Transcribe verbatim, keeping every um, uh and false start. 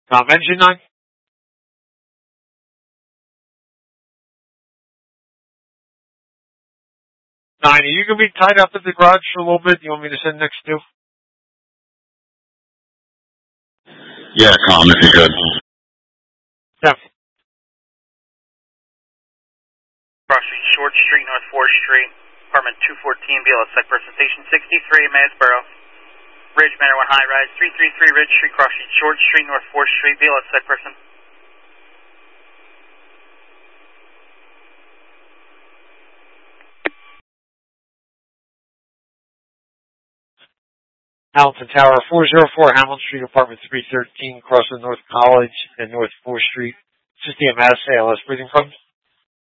Um, engine nine? Nine, are you going to be tied up at the garage for a little bit? You want me to send next to? Yeah, calm if you could. Yeah. Cross Street, Short Street, North fourth Street, apartment two fourteen, B L S Site Person Station sixty-three, Mansboro. Ridge, Manor one High Rise, three thirty-three Ridge Street, Cross Street, Short Street, North fourth Street, B L S Site Person. Hamilton Tower, four oh four Hamilton Street, apartment three thirteen, crossing North College and North fourth Street. Is this the M S A L S breathing problem?